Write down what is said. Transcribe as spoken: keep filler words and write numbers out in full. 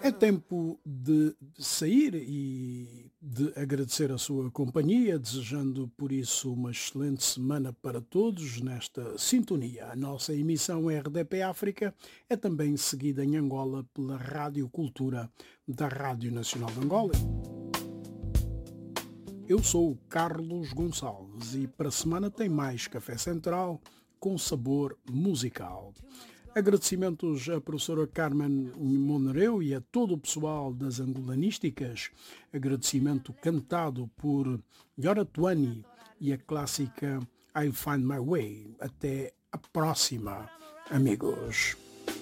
É tempo de sair e de agradecer a sua companhia, desejando por isso uma excelente semana para todos nesta sintonia. A nossa emissão R D P África é também seguida em Angola pela Rádio Cultura da Rádio Nacional de Angola. Eu sou o Carlos Gonçalves e para a semana tem mais Café Central com sabor musical. Agradecimentos à professora Carmen Monereu e a todo o pessoal das Angolanísticas. Agradecimento cantado por Yora Tuani e a clássica I Find My Way. Até a próxima, amigos.